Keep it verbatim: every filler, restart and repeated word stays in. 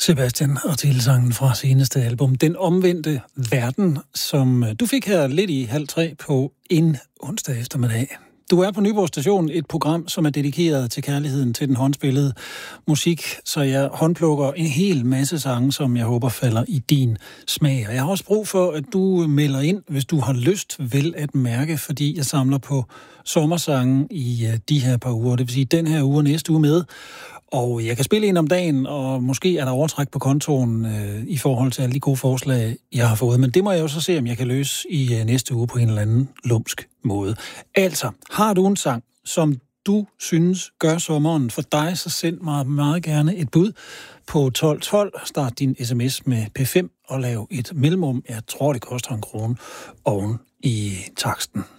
Sebastian og titelsangen fra seneste album, Den omvendte verden, som du fik her lidt i halv tre på en onsdag eftermiddag. Du er på Nyborg Station, et program, som er dedikeret til kærligheden til den håndspillede musik, så jeg håndplukker en hel masse sange, som jeg håber falder i din smag. Og jeg har også brug for, at du melder ind, hvis du har lyst vel at mærke, fordi jeg samler på sommersange i de her par uger, det vil sige den her uge og næste uge med. Og jeg kan spille en om dagen, og måske er der overtræk på kontoen øh, i forhold til alle de gode forslag, jeg har fået. Men det må jeg jo så se, om jeg kan løse i øh, næste uge på en eller anden lumsk måde. Altså, har du en sang, som du synes gør sommeren for dig, så send mig meget gerne et bud på tolv tolv. Start din sms med P fem og lav et mellemrum. Jeg tror, det koster en krone oven i taksten.